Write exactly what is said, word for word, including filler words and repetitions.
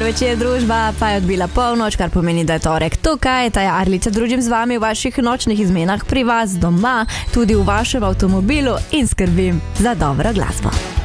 Dober večer, družba, pa je odbila polnoč, kar pomeni, da je torek tukaj. Taja Arlica, družim z vami v vaših nočnih izmenah pri vas doma, tudi v vašem avtomobilu in skrbim za dobro glasbo.